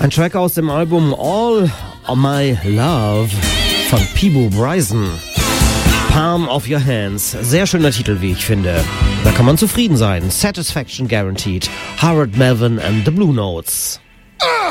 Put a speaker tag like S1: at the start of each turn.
S1: Ein Track aus dem Album All My Love von Peabo Bryson. Palm of Your Hands. Sehr schöner Titel, wie ich finde. Da kann man zufrieden sein. Satisfaction Guaranteed. Harold Melvin and the Blue Notes.